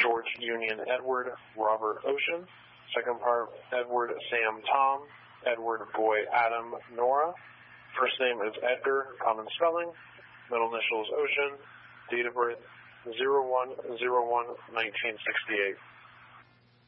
George Union Edward Robert Ocean. Second part, Edward Sam Tom Edward Boy Adam Nora. First name is Edgar, common spelling. Middle initial is Ocean. Date of birth 01/01/1968.